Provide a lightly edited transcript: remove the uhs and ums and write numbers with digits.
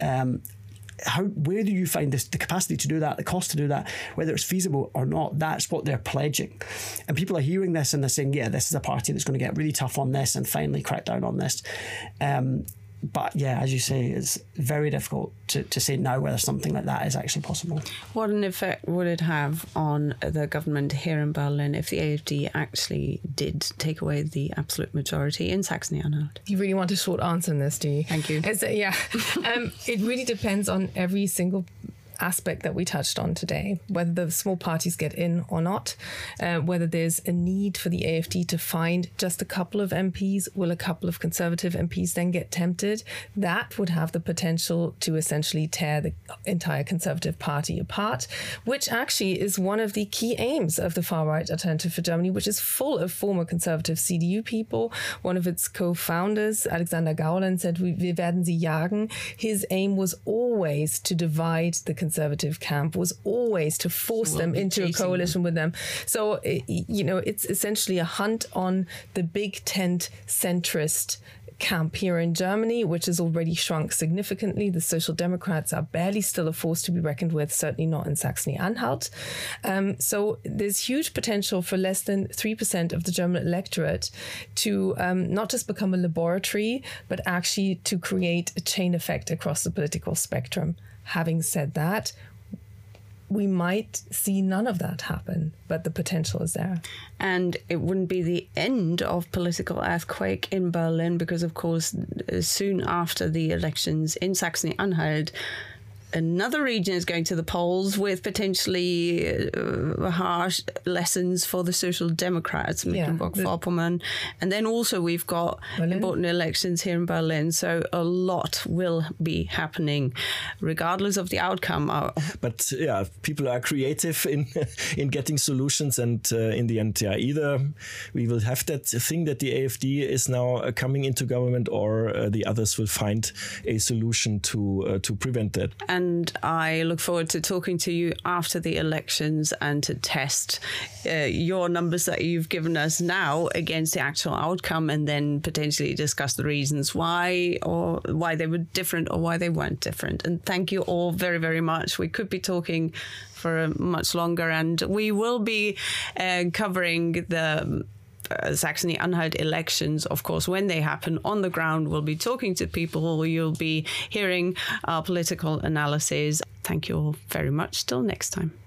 where do you find the capacity to do that, the cost to do that, whether it's feasible or not? That's what they're pledging. And people are hearing this and they're saying, yeah, this is a party that's going to get really tough on this and finally crack down on this. But yeah, as you say, it's very difficult to say now whether something like that is actually possible. What an effect would it have on the government here in Berlin if the AfD actually did take away the absolute majority in Saxony-Anhalt? You really want a short answer on this, do you? Thank you. It really depends on every single aspect that we touched on today, whether the small parties get in or not, whether there's a need for the AfD to find just a couple of MPs. Will a couple of Conservative MPs then get tempted? That would have the potential to essentially tear the entire Conservative Party apart, which actually is one of the key aims of the far-right Alternative for Germany, which is full of former Conservative CDU people. One of its co-founders, Alexander Gauland, said, "Wir werden sie jagen." His aim was always to divide the Conservative camp, was always to force them into a coalition with them. So, it's essentially a hunt on the big tent centrist camp here in Germany, which has already shrunk significantly. The Social Democrats are barely still a force to be reckoned with, certainly not in Saxony-Anhalt. So there's huge potential for less than 3% of the German electorate to not just become a laboratory, but actually to create a chain effect across the political spectrum. Having said that, we might see none of that happen, but the potential is there. And it wouldn't be the end of political earthquake in Berlin, because, of course, soon after the elections in Saxony-Anhalt, another region is going to the polls with potentially harsh lessons for the Social Democrats, Mecklenburg-Vorpommern. And then also we've got important elections here in Berlin. So a lot will be happening, regardless of the outcome. But yeah, people are creative in getting solutions. And in the end, either we will have that thing that the AfD is now coming into government, or the others will find a solution to prevent that. And I look forward to talking to you after the elections and to test your numbers that you've given us now against the actual outcome, and then potentially discuss the reasons why they were different or why they weren't different. And thank you all very, very much. We could be talking for much longer, and we will be covering the Saxony-Anhalt elections, of course, when they happen on the ground. We'll be talking to people. You'll be hearing our political analysis. Thank you all very much. Till next time.